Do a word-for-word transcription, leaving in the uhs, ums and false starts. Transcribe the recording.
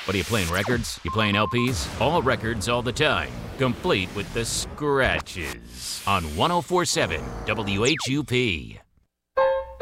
What are you playing, records? You playing L Ps? All records all the time, complete with the scratches. On one oh four point seven W H U P.